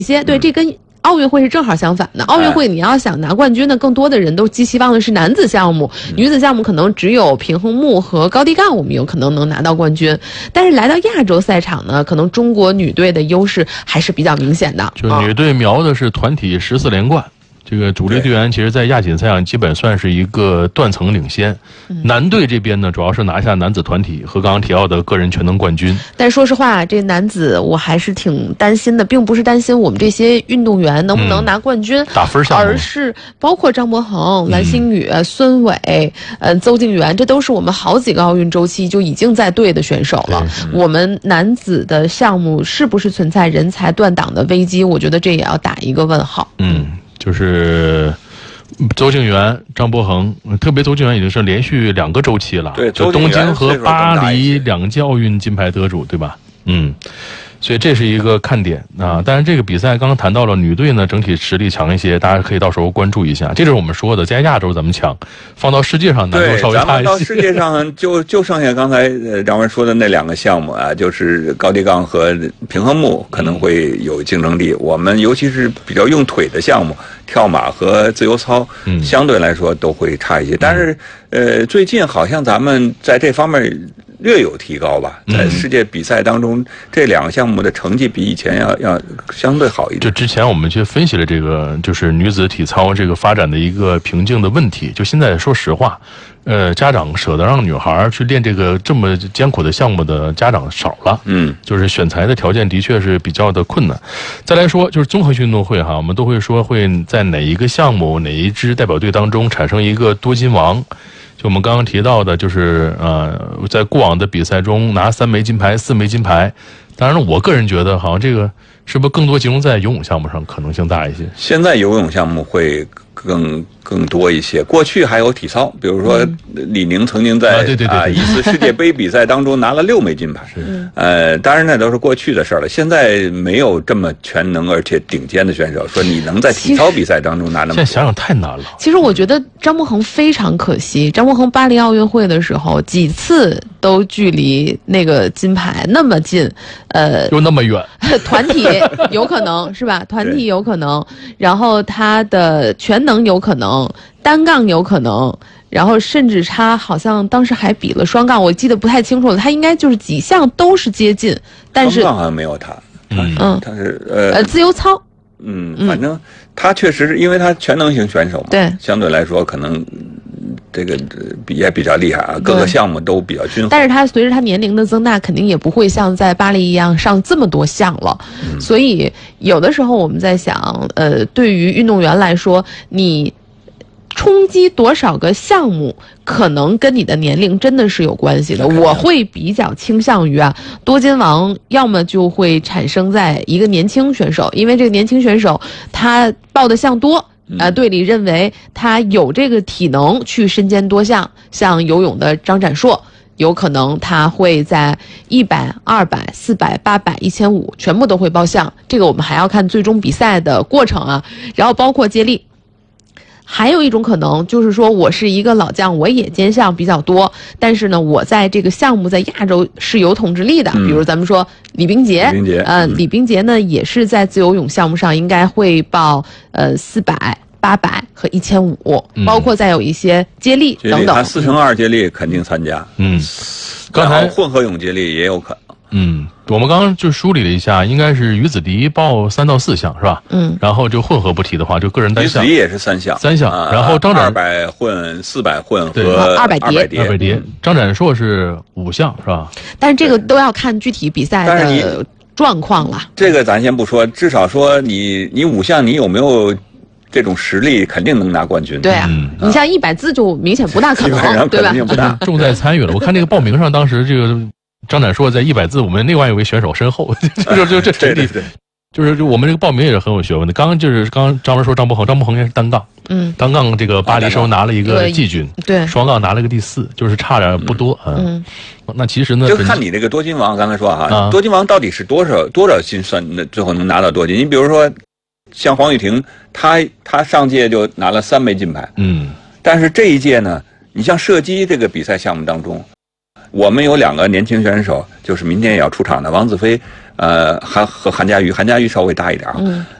些。对，这跟奥运会是正好相反的。奥运会你要想拿冠军呢，更多的人都寄希望的是男子项目，女子项目可能只有平衡木和高低杠我们有可能能拿到冠军。但是来到亚洲赛场呢，可能中国女队的优势还是比较明显的。 就女队瞄的是团体14连冠。这个主力队员其实在亚锦赛上基本算是一个断层领先，男队这边呢主要是拿下男子团体和刚刚提到的个人全能冠军。 但说实话，这男子我还是挺担心的，并不是担心我们这些运动员能不能拿冠军， 打分项目， 而是包括张博恒、蓝星宇、孙伟、邹敬园，这都是我们好几个奥运周期就已经在队的选手了。我们男子的项目是不是存在人才断档的危机？我觉得这也要打一个问号。 就是邹敬园、张博恒，特别邹敬园已经是连续2个周期了， 对， 就东京和巴黎2届奥运金牌得主，对吧？所以这是一个看点啊。当然，这个比赛刚刚谈到了女队呢，整体实力强一些，大家可以到时候关注一下。这就是我们说的，在亚洲咱们强，放到世界上难度稍微大一些。 咱们到世界上就剩下刚才张文说的那2个项目啊，就是高低杠和平衡木可能会有竞争力。我们尤其是比较用腿的项目，跳马和自由操，相对来说都会差一些。但是最近好像咱们在这方面略有提高吧，在世界比赛当中，这2个项目的成绩比以前要相对好一点。 就之前我们去分析了这个，就是女子体操这个发展的一个瓶颈的问题。就现在说实话，家长舍得让女孩去练这个这么艰苦的项目的家长少了，就是选材的条件的确是比较的困难。再来说，就是综合运动会哈，我们都会说会在哪一个项目、哪一支代表队当中产生一个多金王。就我们刚刚提到的，就是在过往的比赛中拿3枚金牌、4枚金牌。当然了，我个人觉得好像这个是不是更多集中在游泳项目上可能性大一些？ 现在游泳项目会更多一些，过去还有体操，比如说李宁曾经在一次世界杯比赛当中拿了6枚金牌，当然那都是过去的事了。现在没有这么全能而且顶尖的选手，说你能在体操比赛当中拿那么多。 现在想想太难了。 其实我觉得张博恒非常可惜，张博恒巴黎奥运会的时候几次都距离那个金牌那么近， 又那么远。 团体有可能是吧？团体有可能，然后他的全能有可能，单杠有可能，然后甚至他好像当时还比了双杠，我记得不太清楚了。他应该就是几项都是接近，但是双杠好像没有他，他是自由操， 反正他确实是因为他全能型选手嘛， 对， 相对来说可能。这个也比较厉害啊，各个项目都比较均衡。 但是他随着他年龄的增大，肯定也不会像在巴黎一样上这么多项了。所以有的时候我们在想，对于运动员来说，你冲击多少个项目，可能跟你的年龄真的是有关系的。我会比较倾向于多金王要么就会产生在一个年轻选手，因为这个年轻选手他报的项多。队里认为他有这个体能去身兼多项，像游泳的张展硕，有可能他会在100、200、400、800、1500全部都会报项。这个我们还要看最终比赛的过程啊，然后包括接力。还有一种可能就是说，我是一个老将，我也兼项比较多，但是呢，我在这个项目在亚洲是有统治力的。比如咱们说李冰洁，李冰洁呢也是在自由泳项目上应该会报400、800和1500，包括再有一些接力等等。 他4×2接力肯定参加，刚才混合泳接力也有可能。 我们刚刚就梳理了一下，应该是于子迪报3到4项是吧？然后就混合不提的话，就个人单项。 于子迪也是3项 ，3项。然后张展 200混、400混和 200 蝶。 张展硕是5项是吧？ 但是这个都要看具体比赛的状况了。 这个咱先不说，至少说你5项你有没有这种实力，肯定能拿冠军。 对啊，你像100字就明显不大可能，对吧？ 不大， 重在参与了。我看这个报名上，当时这个张展硕在100字，我们另外一位选手身后，就这实力，就是我们这个报名也是很有学问的。刚刚张文说张博恒应该是单杠，单杠这个巴黎时候拿了一个季军， 对， 双杠拿了个第4，就是差点不多那其实呢， 就看你这个多金王，刚才说哈，多金王到底是多少金算最后能拿到多金？你比如说像黄雨婷，她上届就拿了3枚金牌，但是这一届呢，你像射击这个比赛项目当中。我们有2个年轻选手，就是明天也要出场的王子飞， 和韩家瑜稍微大一点啊。